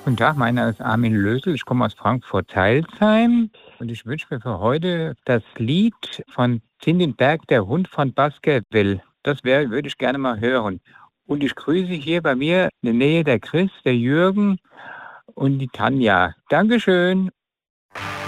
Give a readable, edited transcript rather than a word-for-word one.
Guten Tag, mein Name ist Armin Lösel. Ich komme aus Frankfurt-Teilsheim und ich wünsche mir für heute das Lied von Zindin Berg, der Hund von Baskerville. Würde ich gerne mal hören. Und ich grüße hier bei mir in der Nähe der Chris, der Jürgen und die Tanja. Dankeschön.